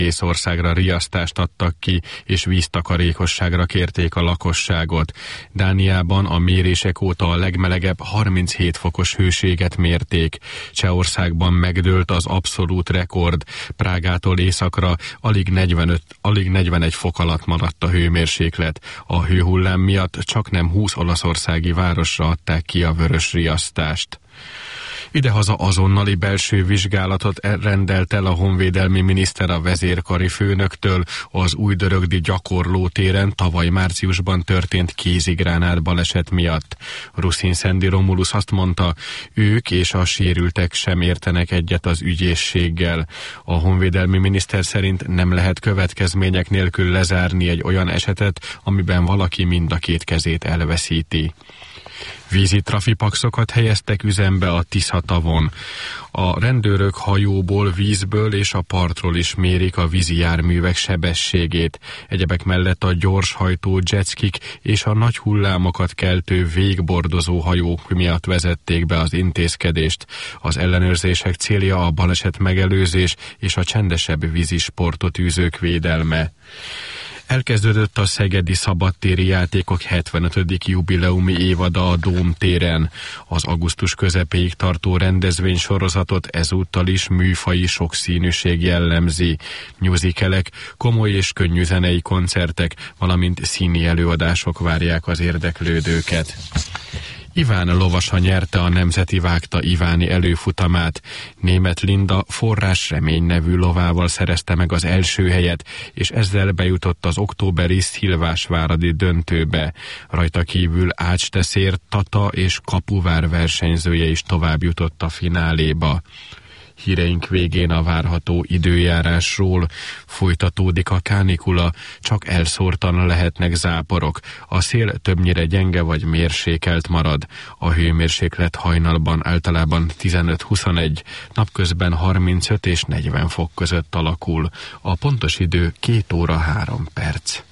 egész országra riasztást adtak ki, és víztakarékosságra kérték a lakosságot. Dániában a mérések óta a legmelegebb 37 fokos hőséget mérték. Csehországban megdőlt az abszolút rekord. Prágától északra alig 41 fok alatt maradt a hőmérséklet. A hőhullám miatt csaknem 20 olaszországi városra adták ki a vörös riasztást. Idehaza azonnali belső vizsgálatot rendelt el a honvédelmi miniszter a vezérkari főnöktől az Újdörögdi gyakorlótéren tavaly márciusban történt kézigránát baleset miatt. Ruszin Szendi Romulus azt mondta, ők és a sérültek sem értenek egyet az ügyészséggel. A honvédelmi miniszter szerint nem lehet következmények nélkül lezárni egy olyan esetet, amiben valaki mind a két kezét elveszíti. Vízi trafipaxokat helyeztek üzembe a Tisza-tavon. A rendőrök hajóból, vízből és a partról is mérik a vízi járművek sebességét. Egyebek mellett a gyorshajtó jetskik és a nagy hullámokat keltő végbordozó hajók miatt vezették be az intézkedést. Az ellenőrzések célja a baleset megelőzés és a csendesebb vízisportot űzők védelme. Elkezdődött a szegedi szabadtéri játékok 75. jubileumi évada a Dóm téren. Az augusztus közepéig tartó rendezvénysorozatot ezúttal is műfaji sokszínűség jellemzi. Musicalek, komoly és könnyű zenei koncertek, valamint színi előadások várják az érdeklődőket. Iván Lovasa nyerte a Nemzeti Vágta Iváni előfutamát. Németh Linda Forrás Remény nevű lovával szerezte meg az első helyet, és ezzel bejutott az októberi Szilvásváradi döntőbe. Rajta kívül Ács Teszér, Tata és Kapuvár versenyzője is tovább jutott a fináléba. Híreink végén a várható időjárásról. Folytatódik a kánikula, csak elszórtan lehetnek záporok. A szél többnyire gyenge vagy mérsékelt marad. A hőmérséklet hajnalban általában 15-21, napközben 35 és 40 fok között alakul. A pontos idő 2 óra 3 perc.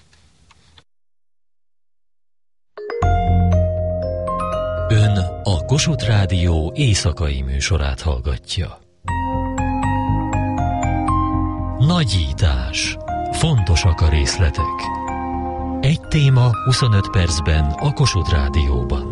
Ön a Kossuth Rádió éjszakai műsorát hallgatja. Nagyítás. Fontosak a részletek. Egy téma 25 percben a Kossuth Rádióban.